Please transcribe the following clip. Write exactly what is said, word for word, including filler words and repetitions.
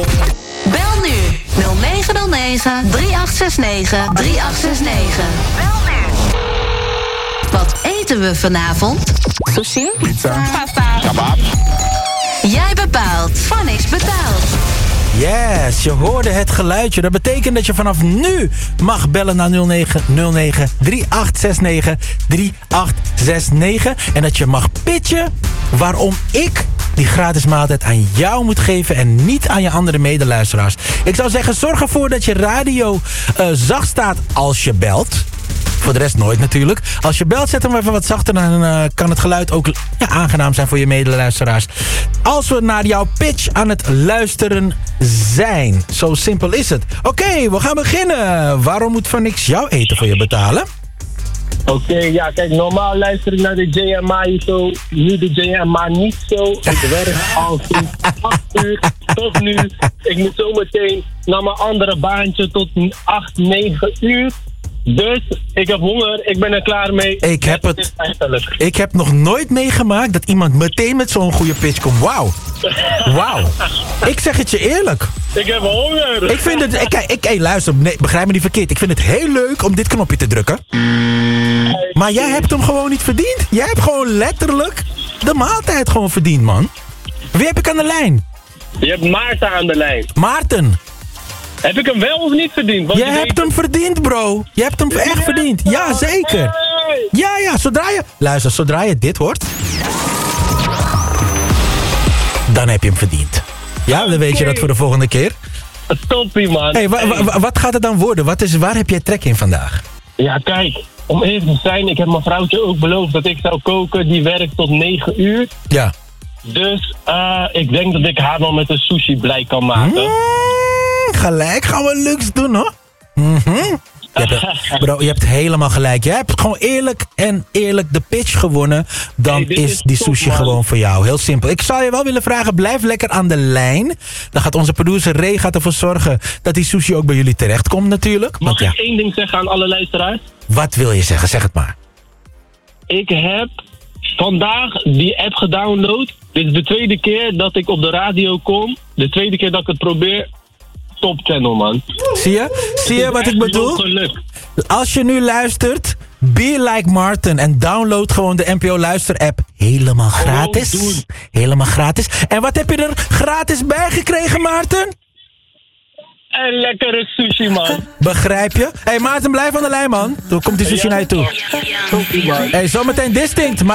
Bel nu nul negen nul negen, drie acht zes negen, drie acht zes negen. Bel nu. Wat eten we vanavond? Sushi. Pizza. Pasta. Kebab. Jij bepaalt. Phonics betaalt. Yes, je hoorde het geluidje. Dat betekent dat je vanaf nu mag bellen naar nul negen nul negen, drie acht zes negen, drie acht zes negen. En dat je mag pitchen waarom ik die gratis maaltijd aan jou moet geven en niet aan je andere medeluisteraars. Ik zou zeggen, zorg ervoor dat je radio uh, zacht staat als je belt. Voor de rest nooit natuurlijk. Als je belt, zet hem even wat zachter. Dan uh, kan het geluid ook ja, aangenaam zijn voor je medeluisteraars. Als we naar jouw pitch aan het luisteren zijn. Zo simpel is het. Oké, okay, we gaan beginnen. Waarom moet Phonics jouw eten voor je betalen? Oké, okay, ja, kijk, normaal luister ik naar de J M A zo. Nu de J M A niet zo. Ik werk al sinds acht uur tot nu. Ik moet zo meteen naar mijn andere baantje tot acht, negen uur. Dus ik heb honger, ik ben er klaar mee. Ik heb het. Ik heb nog nooit meegemaakt dat iemand meteen met zo'n goede pitch komt. Wauw. Wauw. Ik zeg het je eerlijk. Ik heb honger. Ik vind het. Ik, ik, hey, luister, nee, begrijp me niet verkeerd. Ik vind het heel leuk om dit knopje te drukken. Maar jij hebt hem gewoon niet verdiend. Jij hebt gewoon letterlijk de maaltijd gewoon verdiend, man. Wie heb ik aan de lijn? Je hebt Maarten aan de lijn. Maarten. Heb ik hem wel of niet verdiend? Want je, je hebt weet... hem verdiend, bro. Je hebt hem echt verdiend. Ja, zeker. Ja, ja, zodra je... Luister, zodra je dit hoort... Dan heb je hem verdiend. Ja, dan weet je dat voor de volgende keer. Toppie, man. Hey, wa- wa- wa- wat gaat het dan worden? Wat is, waar heb jij trek in vandaag? Ja, kijk. Om even te zijn, ik heb mijn vrouwtje ook beloofd dat ik zou koken. Die werkt tot negen uur. Ja. Dus uh, ik denk dat ik haar wel met een sushi blij kan maken. Mm, gelijk gaan we luxe doen, hoor. Mm-hmm. Je hebt, bro, je hebt helemaal gelijk. Jij hebt gewoon eerlijk en eerlijk de pitch gewonnen. Dan hey, is, is die top, sushi man. gewoon voor jou. Heel simpel. Ik zou je wel willen vragen, blijf lekker aan de lijn. Dan gaat onze producer Ray gaat ervoor zorgen dat die sushi ook bij jullie terechtkomt natuurlijk. Mag Want, ik ja, één ding zeggen aan alle luisteraars? wat wil je zeggen? Zeg het maar. Ik heb vandaag die app gedownload. Dit is de tweede keer dat ik op de radio kom. De tweede keer dat ik het probeer. Top channel, man. Zie je? Zie je wat ik bedoel? Geluk. Als je nu luistert, be like Martin en download gewoon de N P O Luister app. Helemaal gratis. doen. Helemaal gratis. En wat heb je er gratis bij gekregen, Maarten? En lekkere sushi, man. Begrijp je? Hé, hey, Maarten, blijf aan de lijn, man. Dan komt die sushi naar je toe. Toppie, man. Hé, hey, zometeen distinct.